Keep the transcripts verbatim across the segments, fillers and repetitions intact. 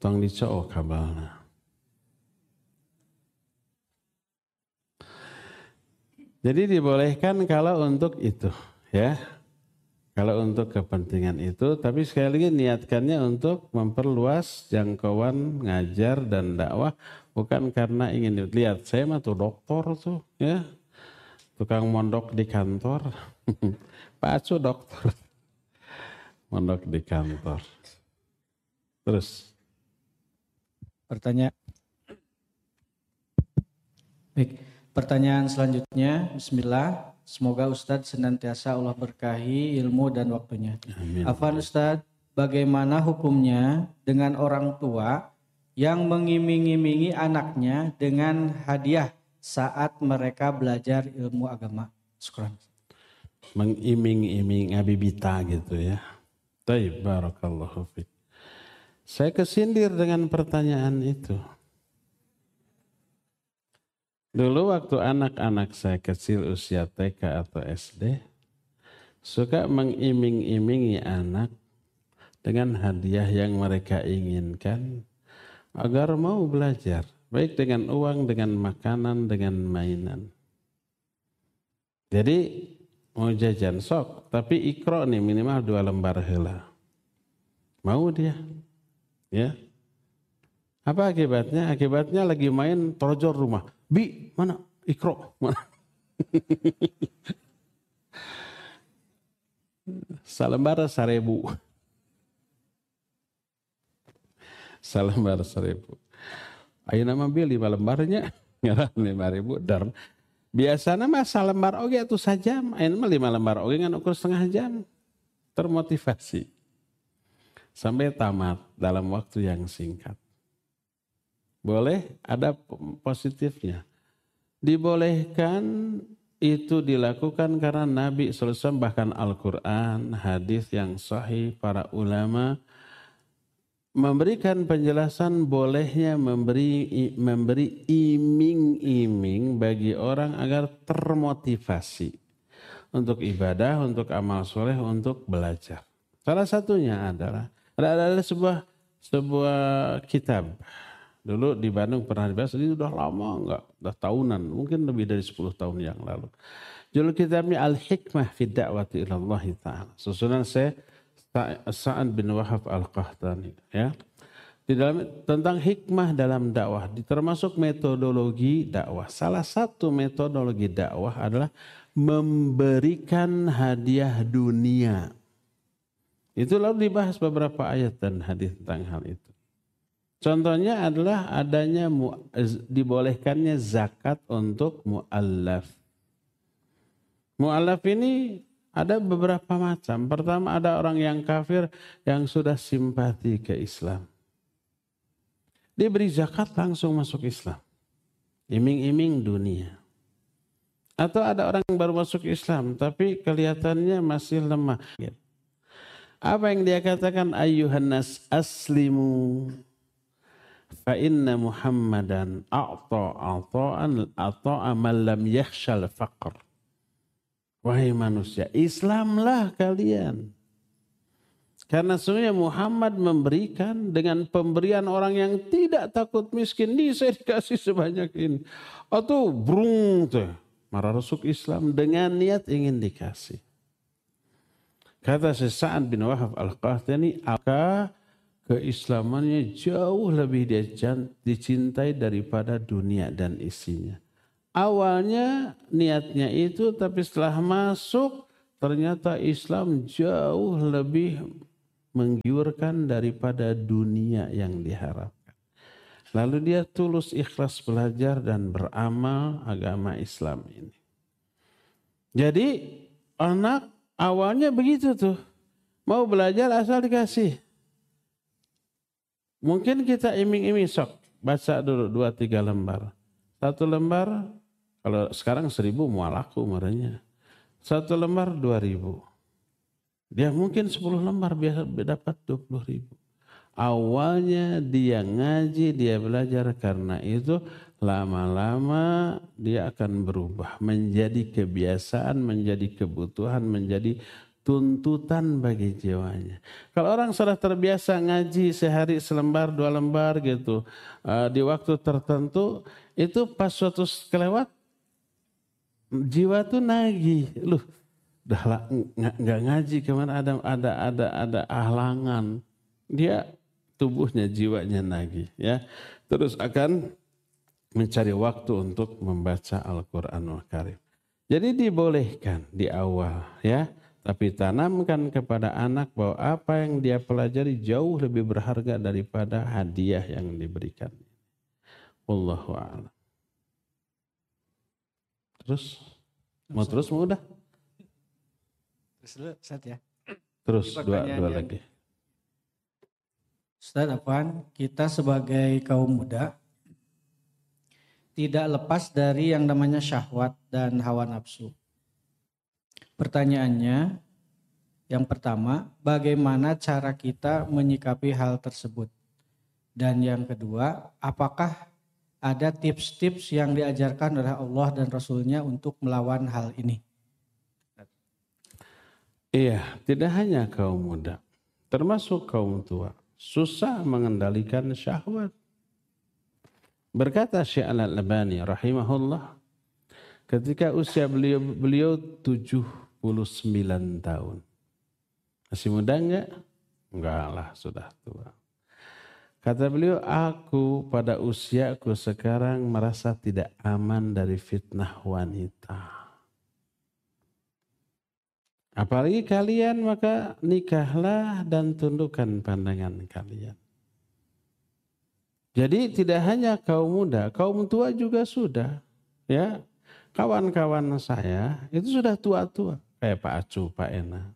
tong dicoo kabalna. Jadi dibolehkan kalau untuk itu, ya. Kalau untuk kepentingan itu, tapi sekali lagi niatkannya untuk memperluas jangkauan ngajar dan dakwah, bukan karena ingin lihat saya mah tuh dokter tuh, ya. Tukang mondok di kantor. Pak Acu dokter. Mondok di kantor. Terus. Pertanyaan. Baik, pertanyaan selanjutnya. Bismillah. Semoga Ustadz senantiasa Allah berkahi ilmu dan waktunya. Amin. Afwan Ustadz, bagaimana hukumnya dengan orang tua yang mengiming-imingi anaknya dengan hadiah saat mereka belajar ilmu agama? Syukran. Mengiming-iming abibita gitu ya. Taib, barakallahu fiik. Saya kesindir dengan pertanyaan itu. Dulu waktu anak-anak saya kecil usia T K atau S D, suka mengiming-imingi anak dengan hadiah yang mereka inginkan agar mau belajar. Baik dengan uang, dengan makanan, dengan mainan. Jadi mau jajan sok, tapi ikro nih minimal dua lembar heula. Mau dia, ya. Apa akibatnya? Akibatnya lagi main torjor rumah. Bi, mana ikro? Mana? Salembar seribu. Salembar seribu. Ayo nama bi lima lembarnya. Lima ribu. Dar. Biasanya mah salembar oge itu sajam. Ayo nama lima lembar oge kan ukur setengah jam. Termotivasi. Sampai tamat dalam waktu yang singkat. Boleh, ada positifnya. Dibolehkan itu dilakukan karena Nabi shallallahu alaihi wasallam bahkan Al-Quran, hadis yang sahih, para ulama memberikan penjelasan bolehnya memberi memberi iming-iming bagi orang agar termotivasi untuk ibadah, untuk amal soleh, untuk belajar. Salah satunya adalah ada, ada sebuah sebuah kitab. Dulu di Bandung pernah dibahas, ini udah lama enggak, udah tahunan, mungkin lebih dari sepuluh tahun yang lalu. Judul kitabnya Al-Hikmah fi Da'wati ila Allah Ta'ala. Susunan saya Sa'ad bin Wahab Al-Qahtani, ya. Di dalam tentang hikmah dalam dakwah, termasuk metodologi dakwah. Salah satu metodologi dakwah adalah memberikan hadiah dunia. Itu lalu dibahas beberapa ayat dan hadis tentang hal itu. Contohnya adalah adanya dibolehkannya zakat untuk mu'allaf. Mu'allaf ini ada beberapa macam. Pertama ada orang yang kafir yang sudah simpati ke Islam. Dia beri zakat langsung masuk Islam. Iming-iming dunia. Atau ada orang yang baru masuk Islam tapi kelihatannya masih lemah. Apa yang dia katakan? Ayyuhan nas aslimu. Fa inna Muhammadan a'ta a'ta'an ata'a man lam yakhshal faqr. Wahai manusia, Islamlah kalian. Karena sesungguhnya Muhammad memberikan dengan pemberian orang yang tidak takut miskin. Ini saya dikasih sebanyak ini. Atau brung teh, marah rasuk Islam dengan niat ingin dikasih. Kata Sa'ad bin Wahab Al-Qahtani, aka keislamannya jauh lebih dicintai daripada dunia dan isinya. Awalnya niatnya itu, tapi setelah masuk ternyata Islam jauh lebih menggiurkan daripada dunia yang diharapkan. Lalu dia tulus ikhlas belajar dan beramal agama Islam ini. Jadi anak awalnya begitu tuh. Mau belajar asal dikasih. Mungkin kita iming-iming sok, baca dulu dua tiga lembar. Satu lembar, kalau sekarang seribu mau laku marahnya. Satu lembar dua ribu. Dia mungkin sepuluh lembar biasa dapat dua puluh ribu. Awalnya dia ngaji, dia belajar, karena itu lama-lama dia akan berubah. Menjadi kebiasaan, menjadi kebutuhan, menjadi tuntutan bagi jiwanya. Kalau orang sudah terbiasa ngaji sehari selembar dua lembar gitu uh, di waktu tertentu, itu pas suatu kelewat jiwa tuh nagih, loh, dah lah nggak ngaji kemana ada ada ada ada halangan, dia tubuhnya jiwanya nagih ya, terus akan mencari waktu untuk membaca Al-Qur'anul Karim. Jadi dibolehkan di awal ya. Tapi tanamkan kepada anak bahwa apa yang dia pelajari jauh lebih berharga daripada hadiah yang diberikan. Wallahu a'lam. Terus? Mau terus mau udah? Terus dulu, Ustaz ya. Terus dua, dua lagi. Ustaz Afwan, kita sebagai kaum muda tidak lepas dari yang namanya syahwat dan hawa nafsu. Pertanyaannya, yang pertama, bagaimana cara kita menyikapi hal tersebut? Dan yang kedua, apakah ada tips-tips yang diajarkan oleh Allah dan Rasul-Nya untuk melawan hal ini? Iya, tidak hanya kaum muda, termasuk kaum tua, susah mengendalikan syahwat. Berkata Syekh Al-Albani rahimahullah, ketika usia beliau beliau tujuh puluh sembilan tahun. Masih muda enggak? Enggak lah, sudah tua. Kata beliau, aku pada usiaku sekarang merasa tidak aman dari fitnah wanita. Apalagi kalian, maka nikahlah dan tundukkan pandangan kalian. Jadi tidak hanya kaum muda, kaum tua juga sudah. Ya, kawan-kawan saya itu sudah tua-tua. Kayak Pak Acu, Pak Ena.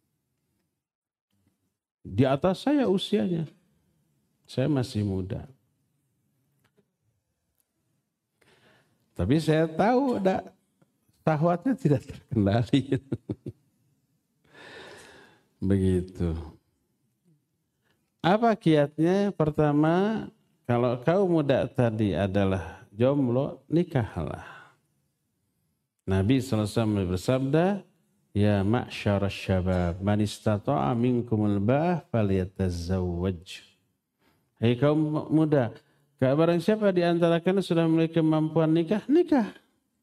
Di atas saya usianya. Saya masih muda. Tapi saya tahu ada syahwatnya tidak terkendali. Begitu. Apa kiatnya? Pertama, kalau kaum muda tadi adalah jomblo, nikahlah. Nabi shallallahu alaihi wasallam bersabda, ya ma'syar syabab, man istata'a minkumul ba'ah falyatazawwaj. Hei kaum muda, barang siapa di antara kalian sudah memiliki kemampuan nikah, nikah.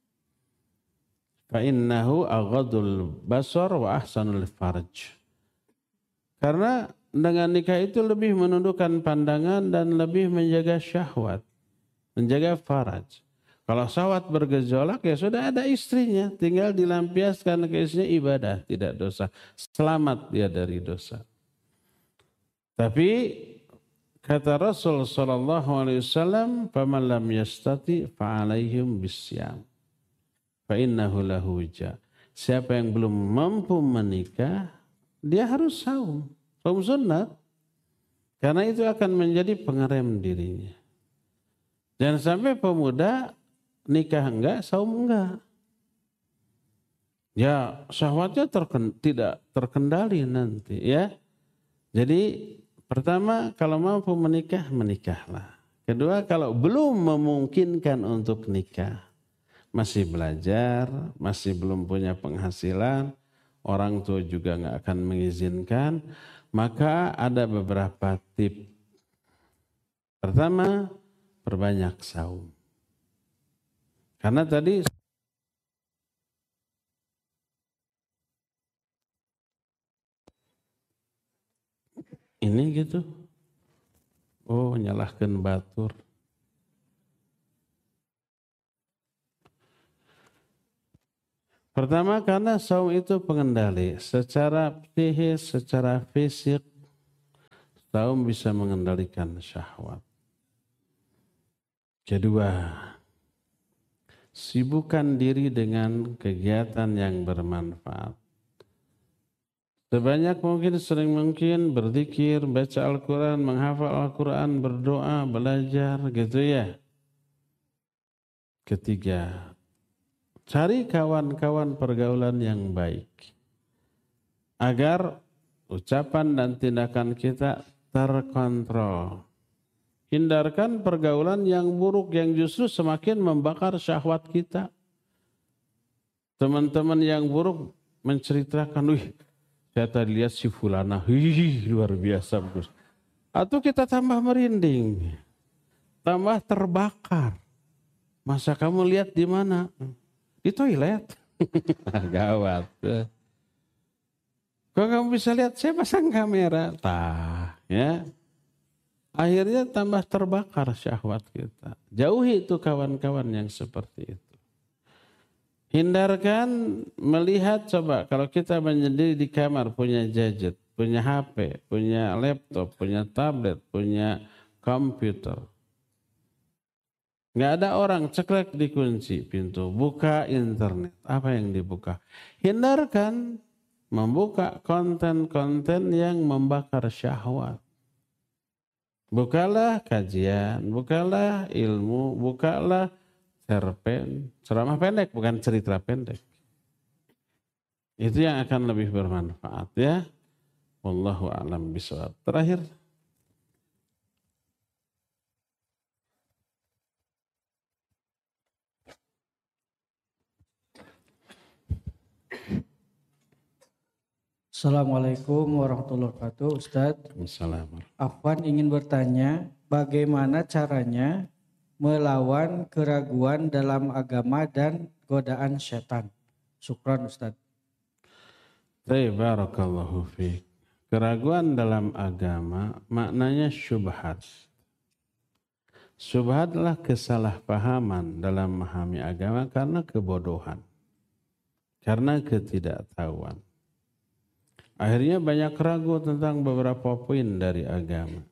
Fa innahu aghadul basar wa ahsanul farj. Karena dengan nikah itu lebih menundukkan pandangan dan lebih menjaga syahwat, menjaga faraj. Kalau syahwat bergejolak ya sudah ada istrinya, tinggal dilampiaskan ke istrinya, ibadah, tidak dosa. Selamat dia dari dosa. Tapi kata Rasul sallallahu alaihi wasallam, "Faman lam yastati fa'alaihim bisyam. Fa innahu lahu wija." Siapa yang belum mampu menikah, dia harus saum. Saum sunat. Karena itu akan menjadi pengerem dirinya. Jangan sampai pemuda nikah enggak, saum enggak. Ya syahwatnya terken, tidak terkendali nanti ya. Jadi pertama kalau mampu menikah, menikahlah. Kedua kalau belum memungkinkan untuk nikah, masih belajar, masih belum punya penghasilan, orang tua juga enggak akan mengizinkan, maka ada beberapa tips. Pertama, perbanyak saum. Karena tadi ini gitu. Oh, nyalahkan batur. Pertama karena saum itu pengendali. Secara psikis, secara fisik, saum bisa mengendalikan syahwat. Kedua, sibukkan diri dengan kegiatan yang bermanfaat. Sebanyak mungkin, sering mungkin berzikir, baca Al-Quran, menghafal Al-Quran, berdoa, belajar gitu ya. Ketiga, cari kawan-kawan pergaulan yang baik. Agar ucapan dan tindakan kita terkontrol. Hindarkan pergaulan yang buruk yang justru semakin membakar syahwat kita. Teman-teman yang buruk menceritakan, wih Saya tadi lihat si fulana, hih, luar biasa bagus. Atau kita tambah merinding, tambah terbakar. Masa kamu lihat di mana? Di toilet. Gawat. Kok kamu bisa lihat? Saya pasang kamera. Tah, ya. Akhirnya tambah terbakar syahwat kita. Jauhi itu kawan-kawan yang seperti itu. Hindarkan melihat, coba kalau kita menyendiri di kamar punya gadget, punya H P, punya laptop, punya tablet, punya komputer. Nggak ada orang, ceklek dikunci pintu, buka internet. Apa yang dibuka? Hindarkan membuka konten-konten yang membakar syahwat. Bukalah kajian, bukalah ilmu, bukalah cerpen, ceramah pendek, bukan cerita pendek. Itu yang akan lebih bermanfaat ya. Wallahu a'lam bishawab. Terakhir. Assalamualaikum warahmatullahi wabarakatuh, Ustadz. Assalamualaikum. Afwan ingin bertanya, bagaimana caranya melawan keraguan dalam agama dan godaan setan? Syukran, Ustadz. Barakallahu fiik. Keraguan dalam agama maknanya syubhat. Syubhat adalah kesalahpahaman dalam memahami agama karena kebodohan, karena ketidaktahuan. Akhirnya banyak ragu tentang beberapa poin dari agama.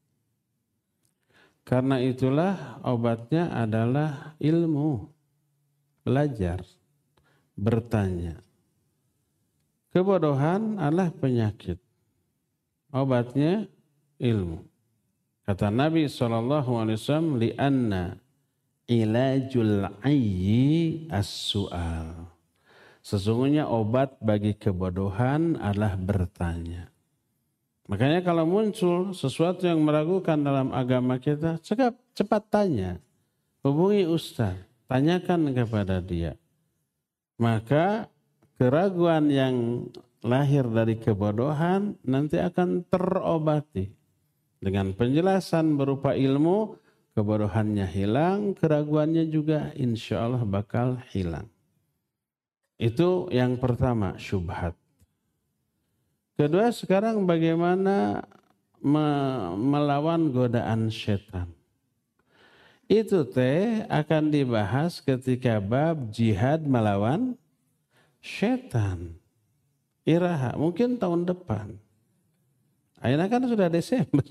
Karena itulah obatnya adalah ilmu, belajar, bertanya. Kebodohan adalah penyakit. Obatnya ilmu. Kata Nabi shallallahu alaihi wasallam, li'anna ilajul ayyi as-su'al. Sesungguhnya obat bagi kebodohan adalah bertanya. Makanya kalau muncul sesuatu yang meragukan dalam agama kita, cepat, cepat tanya. Hubungi ustaz, tanyakan kepada dia. Maka keraguan yang lahir dari kebodohan nanti akan terobati. Dengan penjelasan berupa ilmu, kebodohannya hilang, keraguannya juga insya Allah bakal hilang. Itu yang pertama, syubhat. Kedua, sekarang bagaimana me- melawan godaan setan. Itu teh akan dibahas ketika bab jihad melawan setan. Iraha, mungkin tahun depan. Akhirnya kan sudah Desember.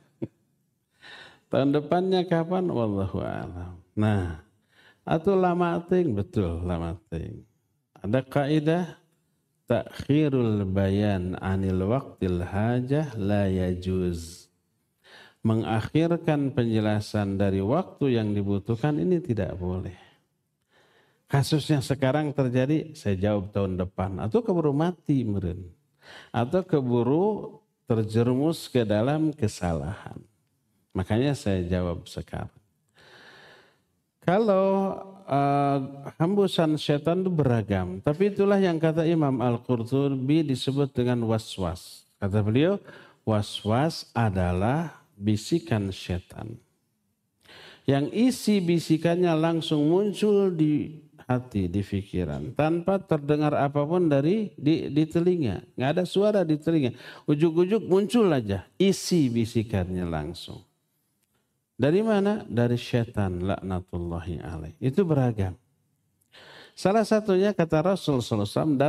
Tahun depannya kapan? Wallahu a'lam. Nah, atau lama ting, betul lama ting. Ada kaidah takhirul bayan anil waqtil hajah la yajuz. Mengakhirkan penjelasan dari waktu yang dibutuhkan ini tidak boleh. Kasus yang sekarang terjadi, saya jawab tahun depan. Atau keburu mati meren. Atau keburu terjerumus ke dalam kesalahan. Makanya saya jawab sekarang. Kalau uh, hembusan setan itu beragam. Tapi itulah yang kata Imam Al-Qurtubi disebut dengan waswas. Kata beliau, waswas adalah bisikan setan. Yang isi bisikannya langsung muncul di hati, di pikiran. Tanpa terdengar apapun dari di, di telinga. Nggak ada suara di telinga. Ujuk-ujuk muncul aja. Isi bisikannya langsung. Dari mana? Dari setan laknatullahi alaih. Itu beragam. Salah satunya kata Rasul sallallahu alaihi wasallam